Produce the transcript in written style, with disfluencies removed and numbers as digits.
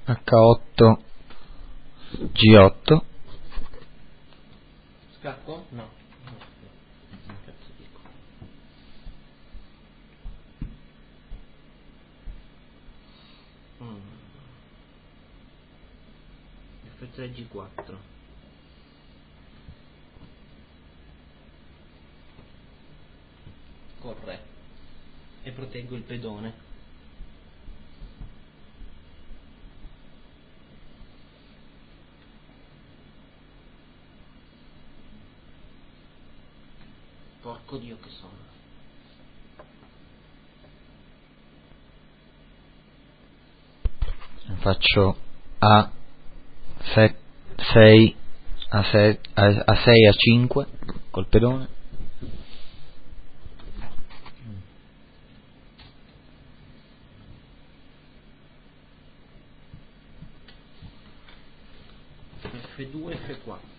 H8 G8. Scacco? No. Che cazzo dico? F3 G4. Corre. E proteggo il pedone. Porco Dio che sono. Faccio A6 A6 A5 col pedone. F2 F4.